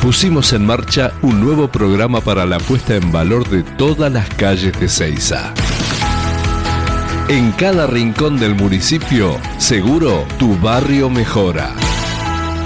pusimos en marcha un nuevo programa para la puesta en valor de todas las calles de Ezeiza. En cada rincón del municipio, seguro tu barrio mejora.